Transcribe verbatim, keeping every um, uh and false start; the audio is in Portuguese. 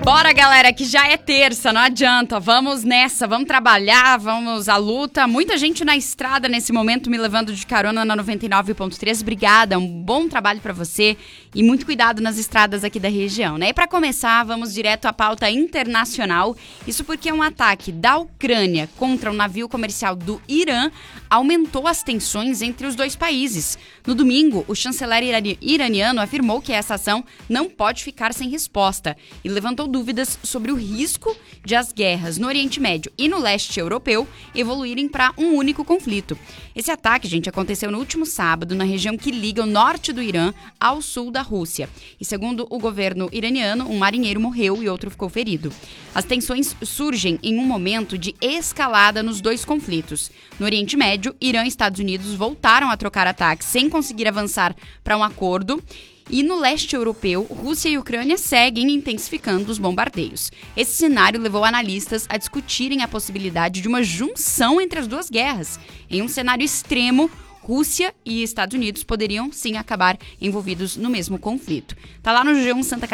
Bora, galera, que já é terça, não adianta. Vamos nessa, vamos trabalhar, vamos à luta. Muita gente na estrada nesse momento me levando de carona na noventa e nove ponto três. Obrigada, um bom trabalho pra você e muito cuidado nas estradas aqui da região, né? E pra começar, vamos direto à pauta internacional. Isso porque um ataque da Ucrânia contra um navio comercial do Irã aumentou as tensões entre os dois países. No domingo, o chanceler irani- iraniano afirmou que essa ação não pode ficar sem resposta e levantou dúvidas sobre o risco de as guerras no Oriente Médio e no leste europeu evoluírem para um único conflito. Esse ataque, gente, aconteceu no último sábado na região que liga o norte do Irã ao sul da Rússia. E segundo o governo iraniano, um marinheiro morreu e outro ficou ferido. As tensões surgem em um momento de escalada nos dois conflitos. No Oriente Médio, Irã e Estados Unidos voltaram a trocar ataques sem conseguir avançar para um acordo. E no leste europeu, Rússia e Ucrânia seguem intensificando os bombardeios. Esse cenário levou analistas a discutirem a possibilidade de uma junção entre as duas guerras. Em um cenário extremo, Rússia e Estados Unidos poderiam sim acabar envolvidos no mesmo conflito. Tá lá no G um Santa